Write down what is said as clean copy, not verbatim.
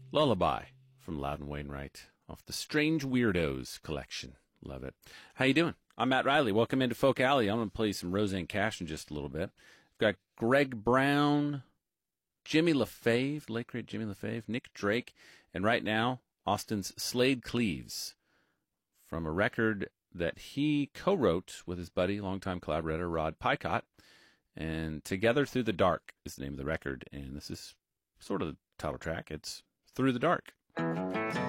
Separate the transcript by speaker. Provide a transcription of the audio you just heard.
Speaker 1: Lullaby from Loudon Wainwright off the Strange Weirdos collection. Love it. How you doing? I'm Matt Riley. Welcome into Folk Alley. I'm going to play some Roseanne Cash in just a little bit. We've got Greg Brown, Jimmy LaFave, late great Jimmy LaFave, Nick Drake, and right now, Austin's Slade Cleaves from a record that he co-wrote with his buddy, longtime collaborator Rod Picott. And Together Through the Dark is the name of the record. And this is sort of the title track. It's Through the Dark.